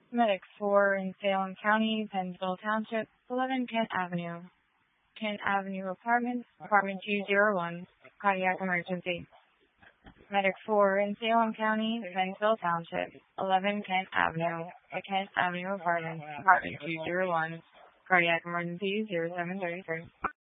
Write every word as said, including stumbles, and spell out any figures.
Medic four in Salem County, Pennsville Township, eleven Kent Avenue. Kent Avenue Apartments, Apartment two oh one, cardiac emergency. Medic four in Salem County, Pennsville Township, eleven Kent Avenue, Kent Avenue Apartments, Apartment two oh one, cardiac emergency zero seven three three.